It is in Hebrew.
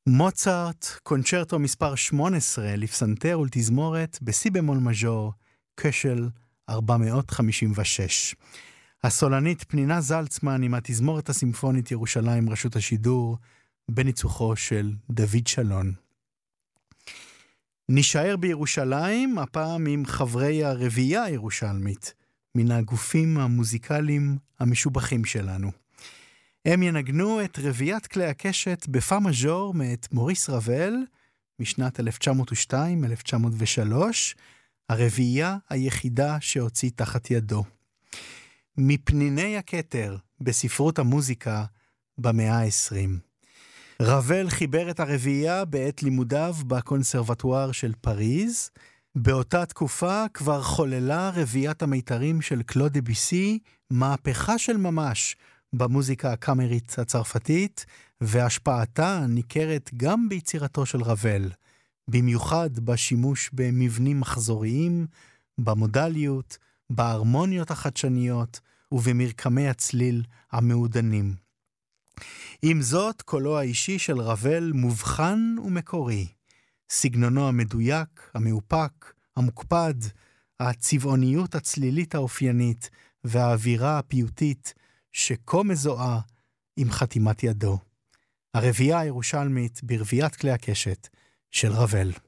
מוצרט, קונצ'רטו מספר 18 לפסנתר ולתזמורת בסי במול מז'ור, כשל 456. הסולנית פנינה זלצמן עם התזמורת הסימפונית ירושלים רשות השידור, בניצוחו של דוד שלון. נשאר בירושלים, הפעם עם חברי הרביעייה הירושלמית, מן הגופים המוזיקליים המשובחים שלנו. הם ינגנו את רביעיית כלי הקשת בפא מז'ור מאת מוריס רבל, משנת 1902-1903, הרביעייה היחידה שהוציא תחת ידו. מפניני הכתר בספרות המוזיקה במאה ה-20. רבל חיבר את הרביעייה בעת לימודיו בקונסרבטואר של פריז. באותה תקופה כבר חוללה רביעיית המיתרים של קלוד דביסי מהפכה של ממש במוזיקה הקאמרית הצרפתית, והשפעתה ניכרת גם ביצירתו של רבל, במיוחד בשימוש במבנים מחזוריים, במודליות, בהרמוניות החדשניות ובמרקמי הצליל המעודנים. עם זאת, קולו האישי של רבל מובחן ומקורי. סגנונו המדויק, המאופק, המוקפד, הצבעוניות הצלילית האופיינית והאווירה הפיוטית שכה מזוהה עם חתימת ידו. הרביעייה הירושלמית ברביעיית כלי הקשת של רבל.